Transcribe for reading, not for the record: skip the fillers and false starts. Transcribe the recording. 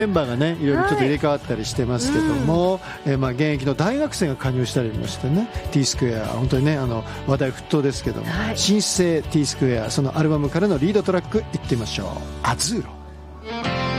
メンバーがねいろいろちょっと入れ替わったりしてますけども、現役の大学生が加入したりもしてね、 T スクエア本当にね話題沸騰ですけども、新生 T スクエア、そのアルバムからのリードトラックいってみましょう。アズーロ。